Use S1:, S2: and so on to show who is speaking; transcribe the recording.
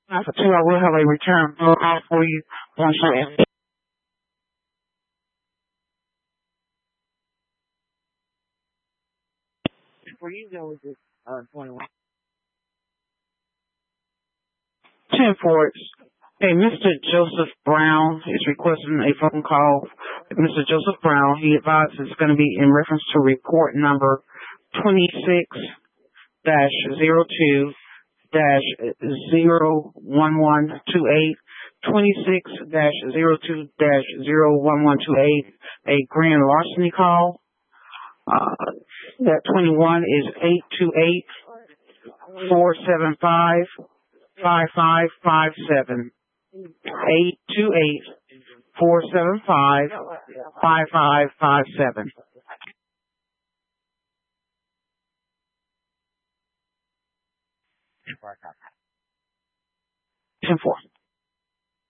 S1: After 2, I will have a return phone call for you once you're in. For you, go with this 21. 10 Forts. Hey, Mr. Joseph Brown is requesting a phone call. Mr. Joseph Brown, he advised it's going to be in reference to report number 26-01128, 26-02-01128, a grand larceny call. That 21 is 828-475-5557. 828-475-5557. 10-4.